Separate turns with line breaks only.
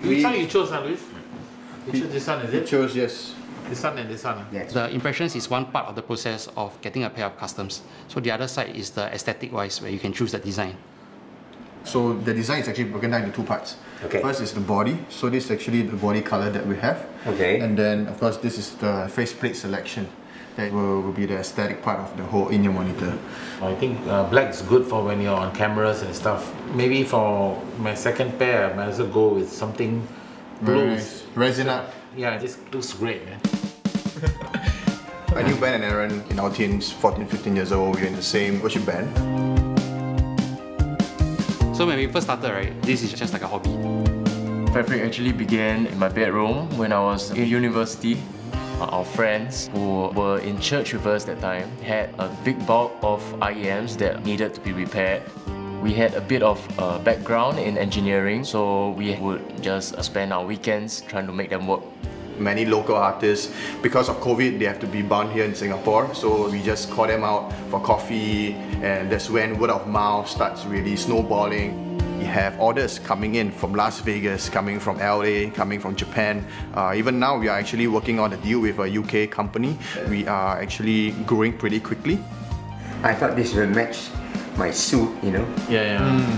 Which one you chose, Luis? You chose this one, is it?
Chose, yes.
This one and this one.
Yes.
The impressions is one part of the process of getting a pair of customs. So the other side is the aesthetic-wise, where you can choose the design.
So the design is actually broken down into two parts.
Okay.
First is the body. So this is actually the body color that we have.
Okay.
And then, of course, this is the faceplate selection. That will be the aesthetic part of the whole in-ear monitor.
I think black is good for when you're on cameras and stuff. Maybe for my second pair, I might as well go with something blue.
Resin up.
Yeah, this looks great, man.
I knew Ben and Aaron in our teens, 14, 15 years old. We were in the same worship band.
So when we first started, right, this is just like a hobby.
Fabric actually began in my bedroom when I was in university. Our friends who were in church with us that time had a big bulk of IEMs that needed to be repaired. We had a bit of background in engineering, so we would just spend our weekends trying to make them work.
Many local artists, because of COVID, they have to be bound here in Singapore, so we just call them out for coffee, and that's when word of mouth starts really snowballing. We have orders coming in from Las Vegas, coming from LA, coming from Japan. Even now, we are actually working on a deal with a UK company. We are actually growing pretty quickly.
I thought this will match my suit, you know.
Yeah.